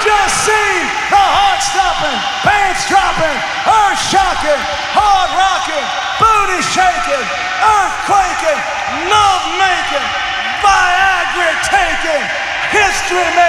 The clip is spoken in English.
just seen the heart-stopping, pants-dropping, earth-shocking, hard-rocking, booty-shaking, earthquaking, love-making, Viagra-taking, history-making,